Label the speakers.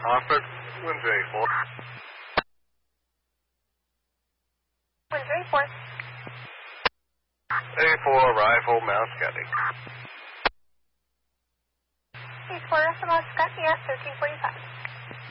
Speaker 1: Offered, Windsor 84.
Speaker 2: Windsor 84.
Speaker 1: 84, Rifle, Mount Scotty.
Speaker 2: 84, Rifle, Mount Scotty at 1345.